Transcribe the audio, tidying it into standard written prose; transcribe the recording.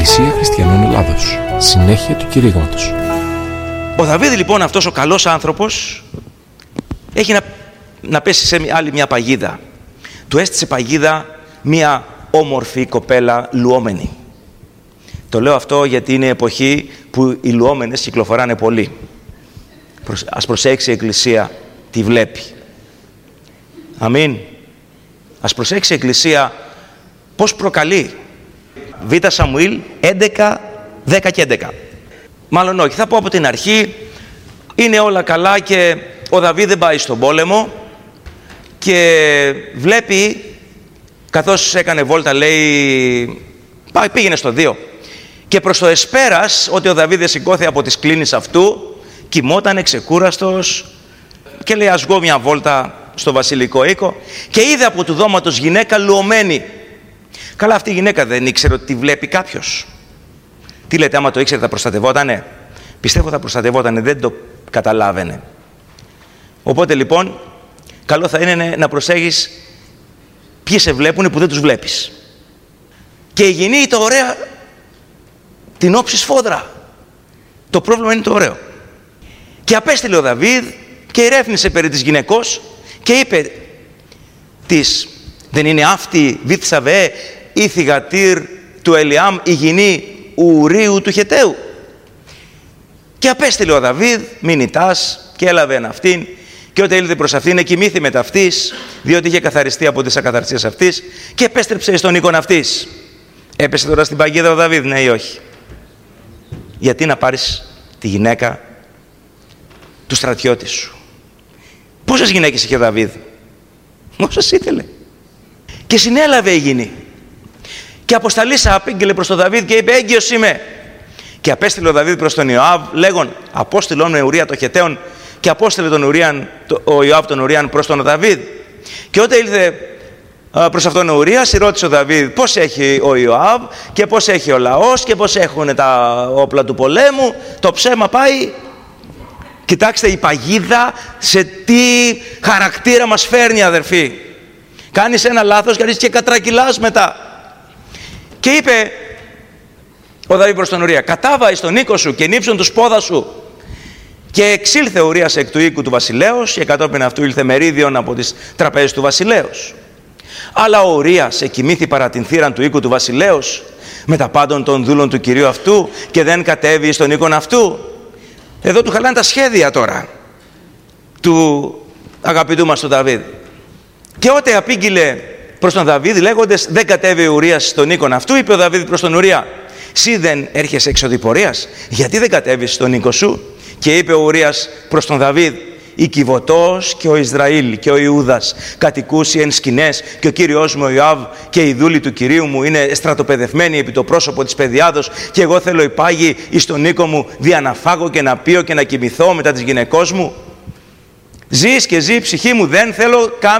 Εκκλησία Χριστιανών Ελλάδος. Συνέχεια του κηρύγματος. Ο Δαβίδ λοιπόν, αυτός ο καλός άνθρωπος, έχει να πέσει σε άλλη μια παγίδα. Του έστησε παγίδα μια όμορφη κοπέλα λουόμενη. Το λέω αυτό γιατί είναι εποχή που οι λουόμενες κυκλοφοράνε πολύ. Ας προσέξει η Εκκλησία τι βλέπει. Αμήν. Ας προσέξει η Εκκλησία πώς προκαλεί. Β' Σαμουήλ 11, 10 και 11. Μάλλον όχι, θα πω από την αρχή. Είναι όλα καλά και ο Δαβίδ δεν πάει στον πόλεμο και βλέπει, καθώς έκανε βόλτα, λέει, πήγαινε στο 2, και προς το εσπέρας ότι ο Δαβίδ σηκώθη από τις κλίνεις αυτού, κοιμότανε ξεκούραστος και λέει, ας βγω μια βόλτα στο βασιλικό οίκο, και είδε από του δώματος γυναίκα λουωμένη. Καλά, αυτή η γυναίκα δεν ήξερε ότι τη βλέπει κάποιος. Τι λέτε, άμα το ήξερε θα προστατευότανε? Πιστεύω θα προστατευότανε, δεν το καταλάβαινε. Οπότε λοιπόν, καλό θα είναι να προσέχεις ποιοι σε βλέπουν που δεν τους βλέπεις. Και η γυνή το ωραία την όψει σφόδρα. Το πρόβλημα είναι το ωραίο. Και απέστειλε ο Δαβίδ και ερεύνησε περί της γυναικός και είπε της, δεν είναι αυτή Βηθσαβέ η θυγατήρ του Ελιάμ, η γυνή Ουρίου του Χεταίου? Και απέστειλε ο Δαβίδ μηνυτάς και έλαβε αυτήν, και όταν ήλθε προς αυτήν εκοιμήθη με ταυτής, διότι είχε καθαριστεί από τις ακαθαρσίες αυτής, και επέστρεψε στον οίκον αυτής. Έπεσε τώρα στην παγίδα ο Δαβίδ, ναι ή όχι? Γιατί να πάρεις τη γυναίκα του στρατιώτη σου? Πόσες γυναίκες είχε ο Δαβίδ? Όσες ήθελε. Και συνέλαβε η γυνή. Και αποσταλήσα απήγγειλε προς τον Δαβίδ και είπε, έγκυος είμαι. Και απέστειλε ο Δαβίδ προς τον Ιωάβ λέγον, απόστειλον με Ουρία το Χεταίον, και απόστειλε ο Ιωάβ τον Ουρίαν προς τον Δαβίδ. Και όταν ήλθε προς αυτόν ο Ουρίας, ρώτησε ο Δαβίδ πώς έχει ο Ιωάβ και πώς έχει ο λαός και πώς έχουν τα όπλα του πολέμου. Το ψέμα πάει. Κοιτάξτε η παγίδα σε τι χαρακτήρα μας φέρνει, αδερφοί. Κάνεις ένα λάθος και αρχίζεις και κατρακυλάς μετά. Και είπε ο Δαβίδ προς τον Ουρία, κατάβα εις τον οίκο σου και νύψον τους πόδας σου. Και εξήλθε ο Ουρίας εκ του οίκου του βασιλέως, και κατόπιν αυτού ήλθε μερίδιον από τις τραπέζες του βασιλέως. Αλλά ο Ουρίας εκοιμήθη παρά την θύραν του οίκου του βασιλέως με τα πάντων των δούλων του κυρίου αυτού και δεν κατέβη στον οίκον αυτού. Εδώ του χαλάνε τα σχέδια τώρα του αγαπητού μας του Δαβίδ. Και όταν απήγγειλε προς τον Δαβίδ λέγοντες δεν κατέβει ο Ουρίας στον οίκον αυτού, είπε ο Δαβίδ προς τον Ουρία, «Συ δεν έρχεσαι εξωδιπορίας, γιατί δεν κατέβεις στον οίκο σου?» Και είπε ο Ουρίας προς τον Δαβίδ, «Η Κιβωτός και ο Ισραήλ και ο Ιούδας κατοικούσι εν σκηνές, και ο κύριος μου ο Ιωάβ και οι δούλοι του κυρίου μου είναι στρατοπεδευμένοι επί το πρόσωπο της παιδιάδος, και εγώ θέλω υπάγει εις τον οίκο μου δια να φάγω και να πιω και να κοιμηθώ μετά της γυναικός μου. Ζεις και ζει η ψυχή μου, δεν θέλω